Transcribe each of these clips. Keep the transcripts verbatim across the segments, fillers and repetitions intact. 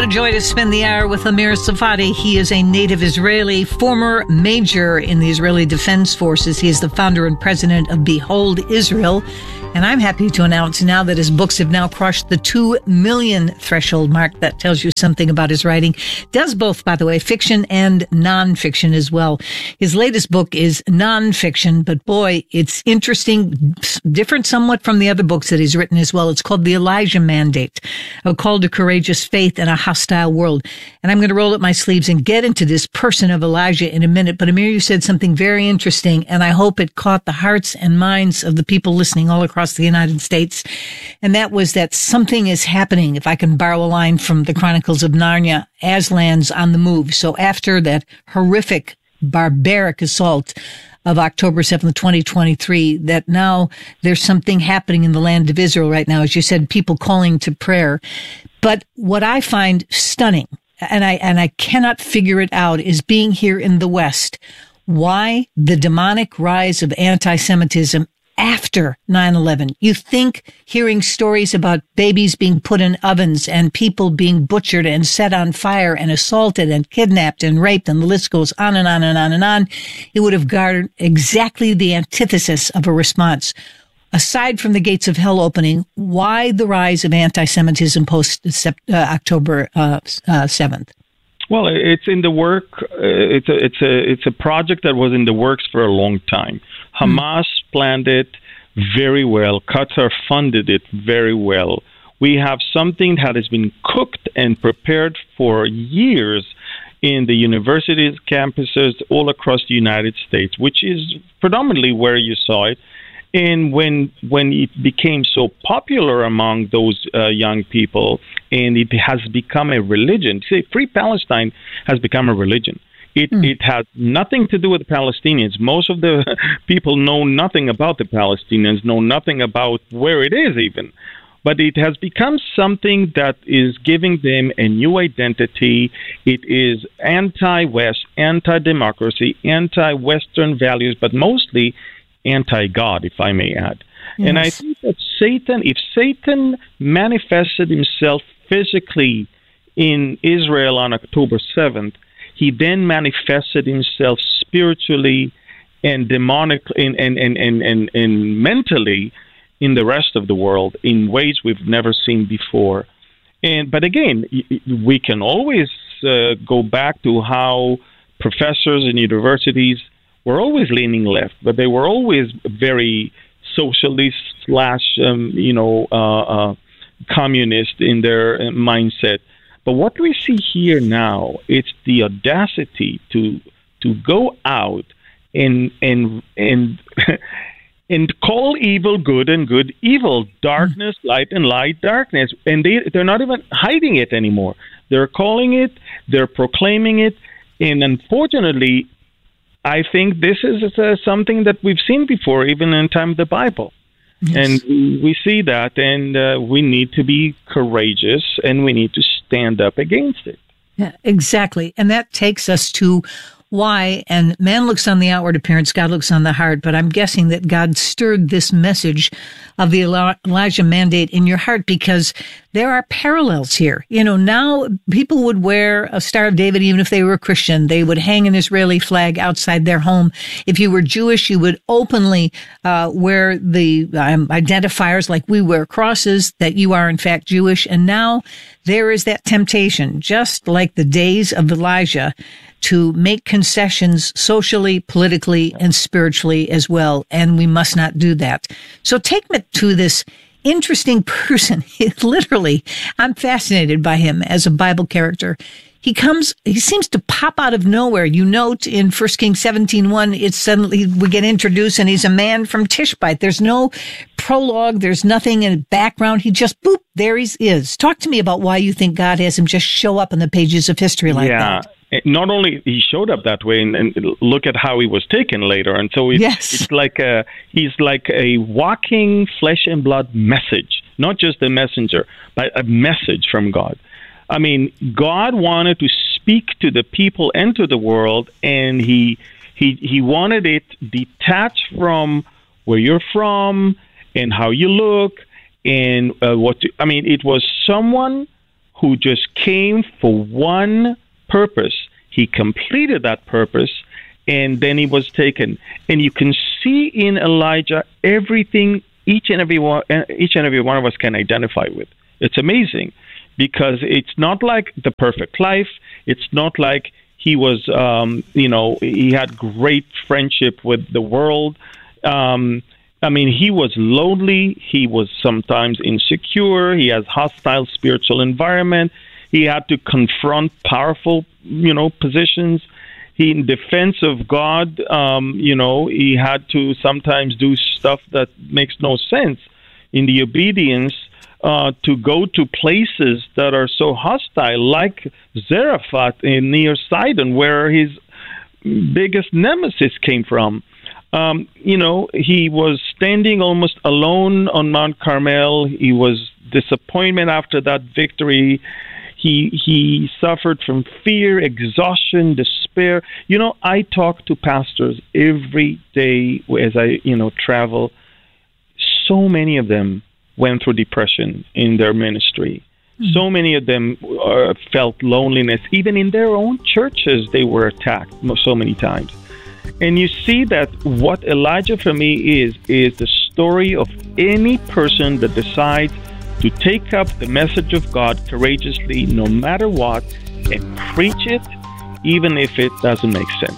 What a joy to spend the hour with Amir Tsarfati. He is a native Israeli, former major in the Israeli Defense Forces. He is the founder and president of Behold Israel. And I'm happy to announce now that his books have now crossed the two million threshold mark. That tells you something about his writing. Does both, by the way, fiction and nonfiction as well. His latest book is nonfiction, but boy, it's interesting, different somewhat from the other books that he's written as well. It's called The Elijah Mandate, a call to courageous faith in a hostile world. And I'm going to roll up my sleeves and get into this person of Elijah in a minute. But Amir, you said something very interesting, and I hope it caught the hearts and minds of the people listening all across the United States. And that was that something is happening, if I can borrow a line from the Chronicles of Narnia, Aslan's on the move. So after that horrific, barbaric assault of October seventh, twenty twenty-three, that now there's something happening in the land of Israel right now. As you said, people calling to prayer. But what I find stunning, and I, and I cannot figure it out, is being here in the West, why the demonic rise of anti-Semitism after nine eleven. You think hearing stories about babies being put in ovens and people being butchered and set on fire and assaulted and kidnapped and raped, and the list goes on and on and on and on, it would have garnered exactly the antithesis of a response. Aside from the gates of hell opening, why the rise of anti-Semitism post uh, October uh, uh, seventh? Well, it's in the work. Uh, it's a it's a it's a project that was in the works for a long time. Hamas mm. planned it very well. Qatar funded it very well. We have something that has been cooked and prepared for years in the universities, campuses all across the United States, which is predominantly where you saw it. And when when it became so popular among those uh, young people, and it has become a religion, say, Free Palestine has become a religion. It mm. it has nothing to do with the Palestinians. Most of the people know nothing about the Palestinians, know nothing about where it is even. But it has become something that is giving them a new identity. It is anti-West, anti-democracy, anti-Western values, but mostly anti-God, if I may add. Yes. And I think that Satan, if Satan manifested himself physically in Israel on October seventh, he then manifested himself spiritually and demonically and, and, and, and, and, and mentally in the rest of the world in ways we've never seen before. And but again, we can always uh, go back to how professors in universities were always leaning left, but they were always very socialist slash, um, you know, uh, uh, communist in their mindset. But what we see here now, it's the audacity to to go out and and and and call evil good and good evil, darkness light and light darkness, and they they're not even hiding it anymore. They're calling it, they're proclaiming it, and unfortunately, I think this is uh, something that we've seen before, even in time of the Bible. Yes. And we see that, and uh, we need to be courageous, and we need to stand up against it. Yeah, exactly. And that takes us to why, and man looks on the outward appearance, God looks on the heart, but I'm guessing that God stirred this message of the Elijah Mandate in your heart because there are parallels here. You know, now people would wear a Star of David even if they were a Christian. They would hang an Israeli flag outside their home. If you were Jewish, you would openly uh, wear the um, identifiers like we wear crosses, that you are in fact Jewish. And now there is that temptation, just like the days of Elijah, to make concessions socially, politically, and spiritually as well. And we must not do that. So take me to this interesting person. Literally, I'm fascinated by him as a Bible character. He comes, he seems to pop out of nowhere. You note in First Kings seventeen one, it's suddenly, we get introduced and he's a man from Tishbite. There's no prologue. There's nothing in background. He just, boop, there he is. Talk to me about why you think God has him just show up in the pages of history like yeah. that. Not only he showed up that way, and, and look at how he was taken later. And so it's, yes. it's like a, he's like a walking flesh and blood message, not just a messenger, but a message from God. I mean, God wanted to speak to the people and to the world, and he he he wanted it detached from where you're from and how you look and uh, what. To, I mean, it was someone who just came for one purpose. He completed that purpose, and then he was taken. And you can see in Elijah everything each and every one, each and every one of us can identify with. It's amazing, because it's not like the perfect life. It's not like he was, um, you know, he had great friendship with the world. Um, I mean, he was lonely. He was sometimes insecure. He has hostile spiritual environment. He had to confront powerful, you know, positions. He, in defense of God, um, you know, he had to sometimes do stuff that makes no sense in the obedience uh, to go to places that are so hostile, like Zarephath in near Sidon, where his biggest nemesis came from. Um, you know, he was standing almost alone on Mount Carmel. He was disappointment after that victory. He he suffered from fear, exhaustion, despair. You know, I talk to pastors every day as I, you know, travel. So many of them went through depression in their ministry. Mm-hmm. So many of them uh, felt loneliness. Even in their own churches, they were attacked so many times. And you see that what Elijah for me is, is the story of any person that decides to take up the message of God courageously, no matter what, and preach it, even if it doesn't make sense.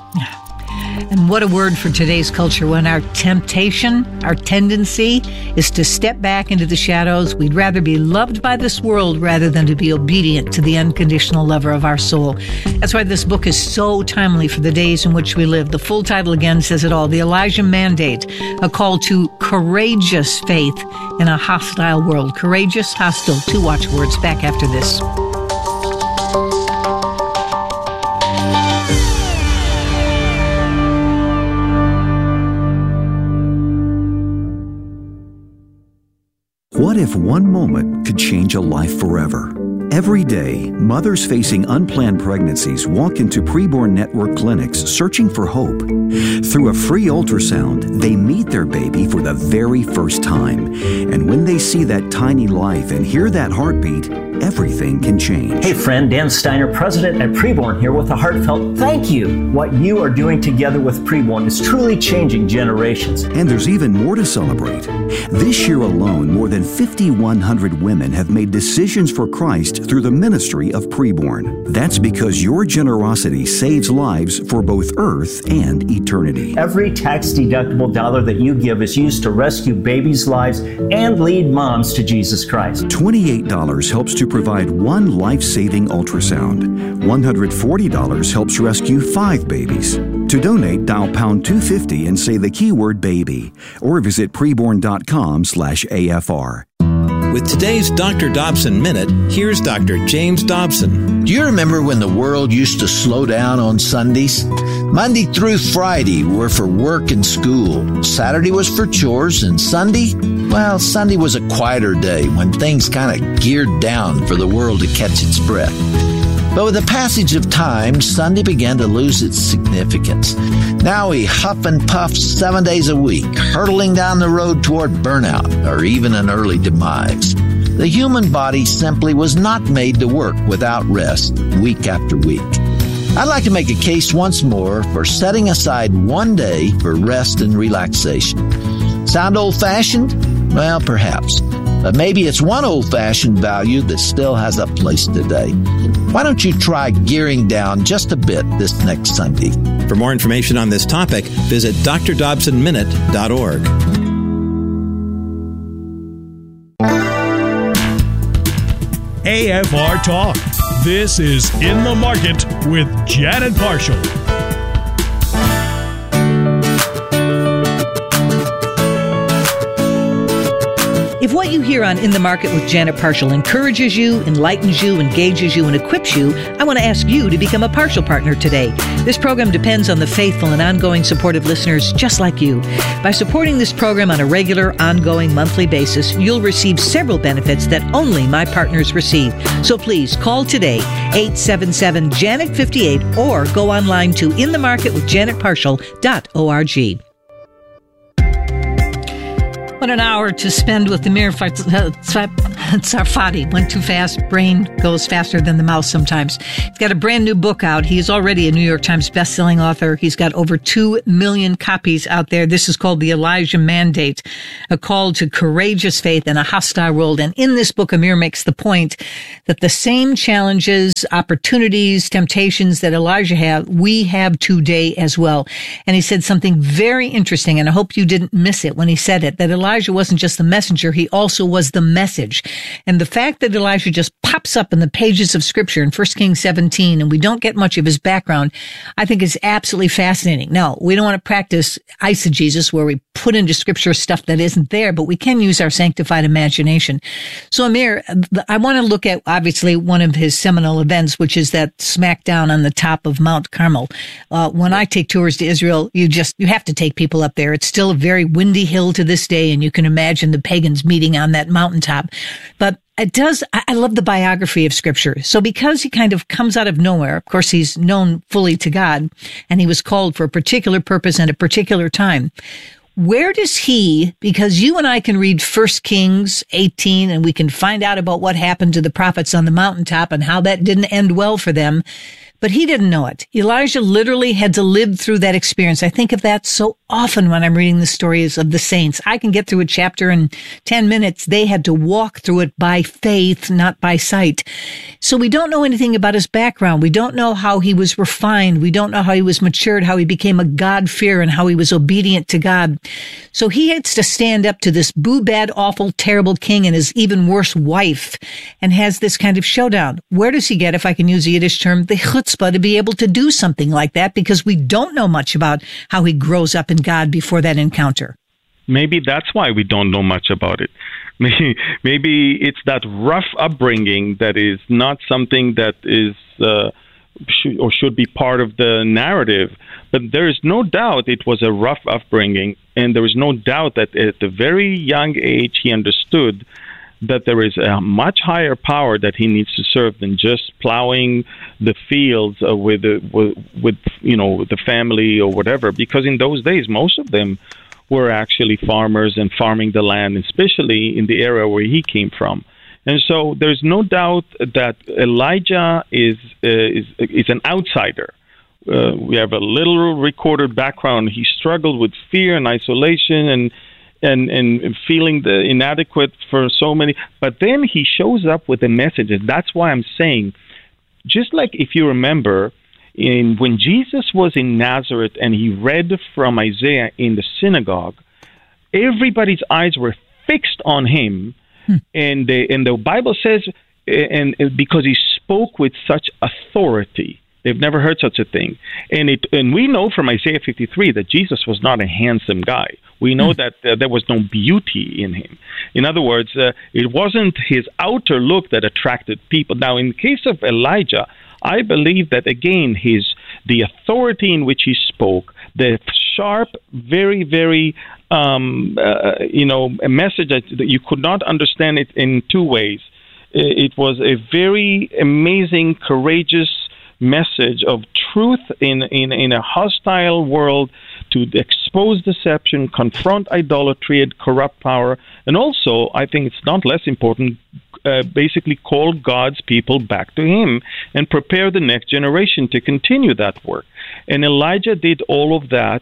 And what a word for today's culture, when our temptation, our tendency is to step back into the shadows. We'd rather be loved by this world rather than to be obedient to the unconditional lover of our soul. That's why this book is so timely for the days in which we live. The full title again says it all: The Elijah Mandate, a call to courageous faith in a hostile world. Courageous, hostile, two watchwords. Back after this. What if one moment could change a life forever? Every day, mothers facing unplanned pregnancies walk into Preborn Network clinics searching for hope. Through a free ultrasound, they meet their baby for the very first time. And when they see that tiny life and hear that heartbeat, everything can change. Hey friend, Dan Steiner, president at Preborn, here with a heartfelt thank you. What you are doing together with Preborn is truly changing generations. And there's even more to celebrate. This year alone, more than fifty-one hundred women have made decisions for Christ through the ministry of Preborn. That's because your generosity saves lives for both earth and eternity. Every tax-deductible dollar that you give is used to rescue babies' lives and lead moms to Jesus Christ. twenty-eight dollars helps to provide one life-saving ultrasound. one hundred forty dollars helps rescue five babies. To donate, dial pound two fifty and say the keyword baby, or visit preborn.com slash AFR. With today's Doctor Dobson Minute, here's Doctor James Dobson. Do you remember when the world used to slow down on Sundays? Monday through Friday were for work and school. Saturday was for chores, and Sunday, well, Sunday was a quieter day when things kind of geared down for the world to catch its breath. But with the passage of time, Sunday began to lose its significance. Now we huff and puff seven days a week, hurtling down the road toward burnout or even an early demise. The human body simply was not made to work without rest week after week. I'd like to make a case once more for setting aside one day for rest and relaxation. Sound old-fashioned? Well, perhaps. But maybe it's one old-fashioned value that still has a place today. Why don't you try gearing down just a bit this next Sunday? For more information on this topic, visit d r dobson minute dot org. A F R Talk. This is In the Market with Janet Parshall. If what you hear on In the Market with Janet Parshall encourages you, enlightens you, engages you, and equips you, I want to ask you to become a Parshall partner today. This program depends on the faithful and ongoing support of listeners just like you. By supporting this program on a regular, ongoing, monthly basis, you'll receive several benefits that only my partners receive. So please call today, eight seven seven, Janet fifty-eight, or go online to in the market with janet parshall dot org. What an hour to spend with Amir Tsarfati. Went too fast. Brain goes faster than the mouse sometimes. He's got a brand new book out. He is already a New York Times bestselling author. He's got over two million copies out there. This is called The Elijah Mandate, a call to courageous faith in a hostile world. And in this book, Amir makes the point that the same challenges, opportunities, temptations that Elijah had, we have today as well. And he said something very interesting, and I hope you didn't miss it when he said it, that Elijah wasn't just the messenger, he also was the message. And the fact that Elijah just pops up in the pages of Scripture in First Kings seventeen, and we don't get much of his background, I think is absolutely fascinating. Now, we don't want to practice eisegesis where we put into Scripture stuff that isn't there, but we can use our sanctified imagination. So, Amir, I want to look at, obviously, one of his seminal events, which is that smackdown on the top of Mount Carmel. Uh, when I take tours to Israel, you just, you have to take people up there. It's still a very windy hill to this day, and you can imagine the pagans meeting on that mountaintop. But it does, I love the biography of Scripture. So because he kind of comes out of nowhere, of course, he's known fully to God, and he was called for a particular purpose and a particular time. Where does he, because you and I can read First Kings eighteen, and we can find out about what happened to the prophets on the mountaintop and how that didn't end well for them, but he didn't know it. Elijah literally had to live through that experience. I think of that so often when I'm reading the stories of the saints. I can get through a chapter in ten minutes. They had to walk through it by faith, not by sight. So we don't know anything about his background. We don't know how he was refined. We don't know how he was matured, how he became a God-fearer, and how he was obedient to God. So he has to stand up to this boo-bad, awful, terrible king and his even worse wife, and has this kind of showdown. Where does he get, if I can use a Yiddish term, the chutzpah to be able to do something like that, because we don't know much about how he grows up in God before that encounter? Maybe that's why we don't know much about it. Maybe, maybe it's that rough upbringing that is not something that is uh, should, or should be part of the narrative. But there is no doubt it was a rough upbringing, and there is no doubt that at a very young age he understood that there is a much higher power that he needs to serve than just plowing the fields uh, with, uh, with, with, you know, the family or whatever. Because in those days, most of them were actually farmers and farming the land, especially in the area where he came from. And so there's no doubt that Elijah is uh, is is an outsider. Uh, we have a little recorded background. He struggled with fear and isolation and And, and feeling the inadequate for so many. But then he shows up with a message. And that's why I'm saying, just like if you remember, in when Jesus was in Nazareth and he read from Isaiah in the synagogue, everybody's eyes were fixed on him. Hmm. And, the, and the Bible says, and, and because he spoke with such authority. They've never heard such a thing. And it, and we know from Isaiah fifty-three that Jesus was not a handsome guy. We know mm. that uh, there was no beauty in him. In other words, uh, it wasn't his outer look that attracted people. Now, in the case of Elijah, I believe that, again, his the authority in which he spoke, the sharp, very, very, um, uh, you know, a message that, that you could not understand it in two ways. It was a very amazing, courageous message of truth in, in, in a hostile world, to expose deception, confront idolatry and corrupt power, and also, I think it's not less important, uh, basically call God's people back to him and prepare the next generation to continue that work. And Elijah did all of that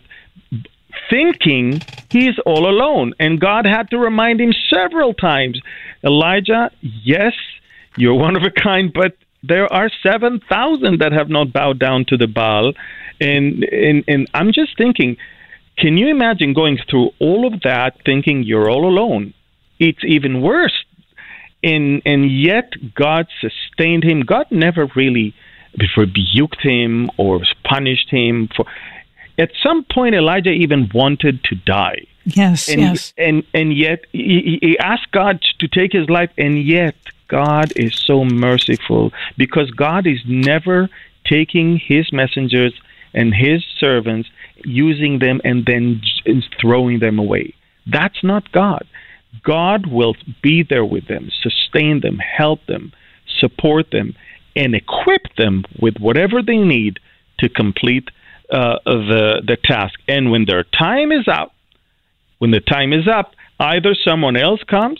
thinking he's all alone, and God had to remind him several times, Elijah, yes, you're one of a kind, but there are seven thousand that have not bowed down to the Baal. And, and and I'm just thinking, can you imagine going through all of that thinking you're all alone? It's even worse. And, and yet God sustained him. God never really rebuked him or punished him. For. At some point, Elijah even wanted to die. Yes, and, yes. And, and yet he, he asked God to take his life, and yet God is so merciful, because God is never taking his messengers and his servants, using them and then throwing them away. That's not God. God will be there with them, sustain them, help them, support them, and equip them with whatever they need to complete uh, the the task. And when their time is up, when the time is up, Either someone else comes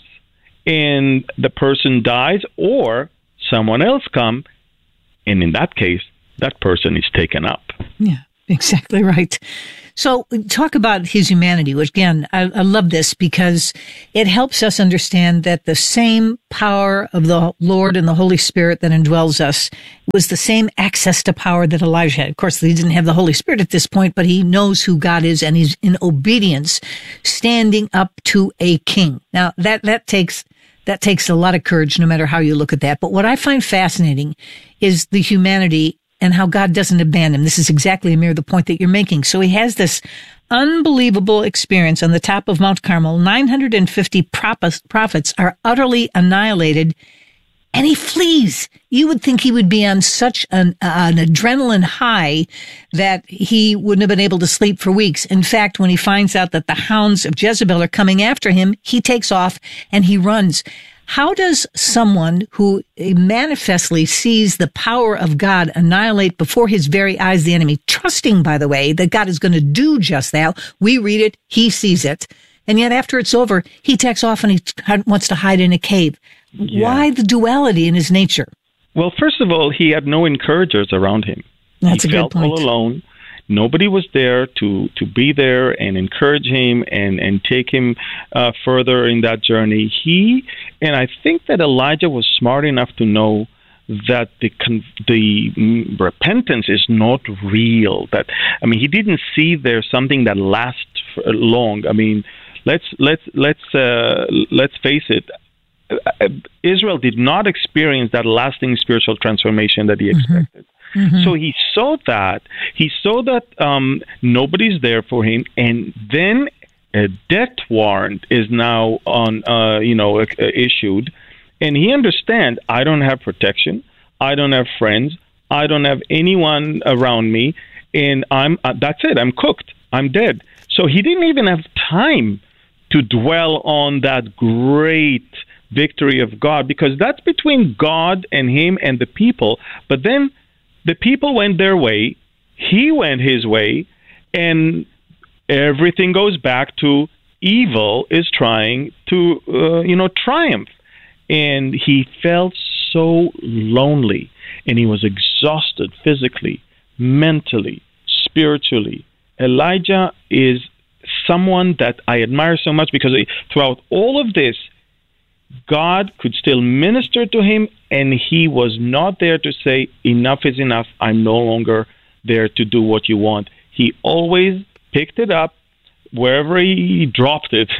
and the person dies, or someone else comes, and in that case, that person is taken up. Yeah, exactly right. So talk about his humanity, which again, I, I love this because it helps us understand that the same power of the Lord and the Holy Spirit that indwells us was the same access to power that Elijah had. Of course, he didn't have the Holy Spirit at this point, but he knows who God is, and he's in obedience, standing up to a king. Now, that, that takes That takes a lot of courage, no matter how you look at that. But what I find fascinating is the humanity and how God doesn't abandon him. This is exactly, Amir, the point that you're making. So he has this unbelievable experience on the top of Mount Carmel. nine hundred fifty prophets are utterly annihilated, and he flees. You would think he would be on such an, uh, an adrenaline high that he wouldn't have been able to sleep for weeks. In fact, when he finds out that the hounds of Jezebel are coming after him, he takes off and he runs. How does someone who manifestly sees the power of God annihilate before his very eyes the enemy, trusting, by the way, that God is going to do just that? We read it, he sees it, and yet after it's over, he takes off and he wants to hide in a cave. Yeah. Why the duality in his nature? Well, first of all, he had no encouragers around him. That's he a good felt point. all alone. Nobody was there to, to be there and encourage him and, and take him uh, further in that journey. He, and I think that Elijah was smart enough to know that the the repentance is not real. That I mean, he didn't see there something that lasts long. I mean, let's let's let's uh, let's face it. Israel did not experience that lasting spiritual transformation that he expected. Mm-hmm. Mm-hmm. So he saw that. He saw that um, nobody's there for him, and then a death warrant is now on, uh, you know, uh, issued, and he understands, I don't have protection, I don't have friends, I don't have anyone around me, and I'm uh, that's it. I'm cooked. I'm dead. So he didn't even have time to dwell on that great victory of God, because that's between God and him and the people. But then the people went their way, he went his way, and everything goes back to evil is trying to, uh, you know, triumph. And he felt so lonely, and he was exhausted physically, mentally, spiritually. Elijah is someone that I admire so much, because throughout all of this, God could still minister to him, and he was not there to say, enough is enough, I'm no longer there to do what you want. He always picked it up wherever he dropped it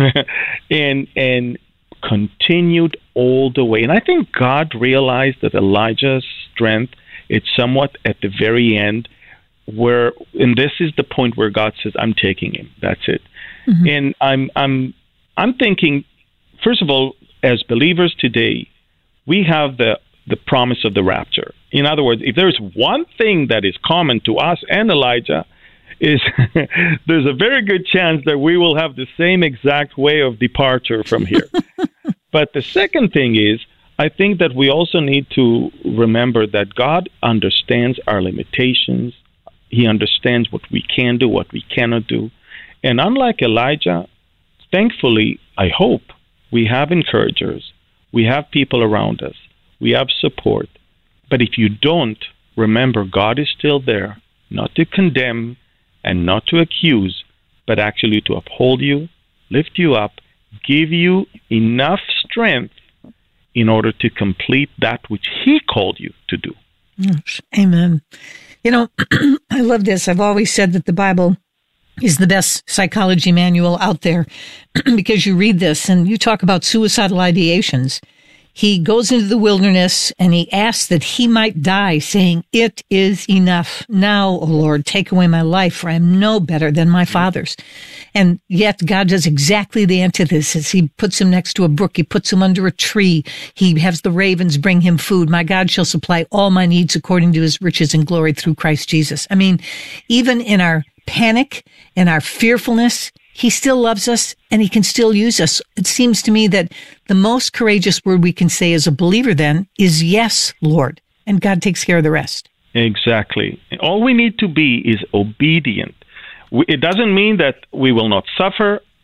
and and continued all the way. And I think God realized that Elijah's strength is somewhat at the very end, where, and this is the point where God says, I'm taking him. That's it. Mm-hmm. And I'm I'm I'm thinking, first of all, as believers today, we have the, the promise of the rapture. In other words, if there's one thing that is common to us and Elijah, is there's a very good chance that we will have the same exact way of departure from here. But the second thing is, I think that we also need to remember that God understands our limitations. He understands what we can do, what we cannot do. And unlike Elijah, thankfully, I hope, we have encouragers, we have people around us, we have support. But if you don't, remember, God is still there, not to condemn and not to accuse, but actually to uphold you, lift you up, give you enough strength in order to complete that which he called you to do. Yes. Amen. You know, I love this. I've always said that the Bible is the best psychology manual out there, because you read this and you talk about suicidal ideations. He goes into the wilderness and he asks that he might die, saying, it is enough. Now, O Lord, take away my life, for I am no better than my fathers. And yet God does exactly the antithesis. He puts him next to a brook. He puts him under a tree. He has the ravens bring him food. My God shall supply all my needs according to his riches and glory through Christ Jesus. I mean, even in our panic and our fearfulness, he still loves us and he can still use us. It seems to me that the most courageous word we can say as a believer then is, yes, Lord, and God takes care of the rest. Exactly. All we need to be is obedient. It doesn't mean that we will not suffer.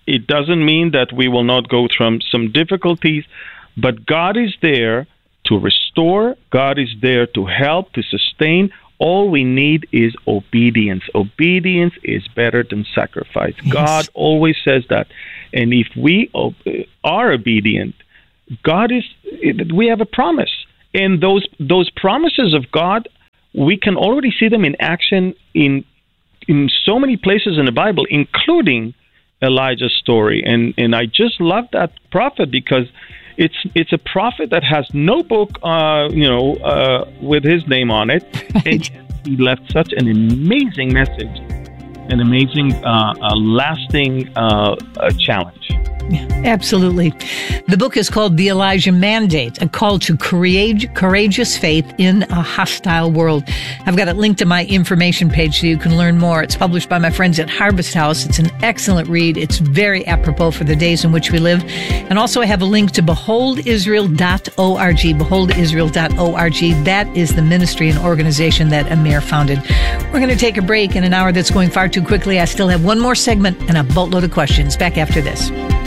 It doesn't mean that we will not go through some difficulties, but God is there to restore. God is there to help, to sustain. All we need is obedience. Obedience is better than sacrifice. Yes. God always says that. And if we are obedient, God is, we have a promise. And those those promises of God, we can already see them in action in in so many places in the Bible, including Elijah's story. And and I just love that prophet because it's it's a prophet that has no book, uh, you know, uh, with his name on it. Right. And he left such an amazing message, an amazing, uh, uh, lasting uh, uh, challenge. Absolutely. The book is called The Elijah Mandate, a call to courage, courageous faith in a hostile world. I've got it linked to my information page so you can learn more. It's published by my friends at Harvest House. It's an excellent read. It's very apropos for the days in which we live. And also I have a link to behold israel dot org, behold israel dot org. That is the ministry and organization that Amir founded. We're going to take a break in an hour that's going far too quickly. I still have one more segment and a boatload of questions. Back after this.